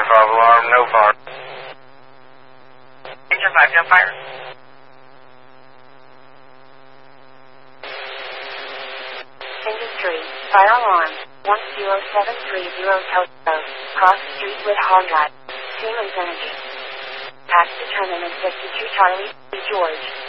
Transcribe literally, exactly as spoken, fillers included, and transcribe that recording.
five alarm, no fire. Engine five, no fire. Engine three, fire alarm, one zero seven three zero Tokyo, cross street with Hall Drive, Siemens Energy. Path determinant fifty-two Charlie, George.